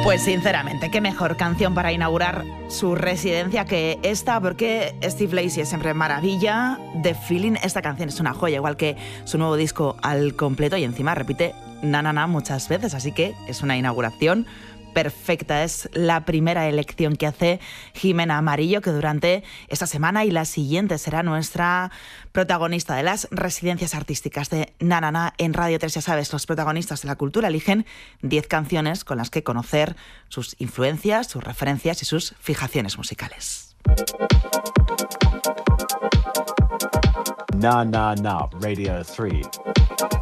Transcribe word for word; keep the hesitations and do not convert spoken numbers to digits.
Pues sinceramente, qué mejor canción para inaugurar su residencia que esta, porque Steve Lacy es siempre maravilla. The Feeling, esta canción es una joya, igual que su nuevo disco al completo, y encima repite na na na muchas veces, así que es una inauguración perfecta. Es la primera elección que hace Jimena Amarillo, que durante esta semana y la siguiente será nuestra protagonista de las residencias artísticas de Na Na Na en Radio tres. Ya sabes, los protagonistas de la cultura eligen diez canciones con las que conocer sus influencias, sus referencias y sus fijaciones musicales. Na Na Na Radio tres.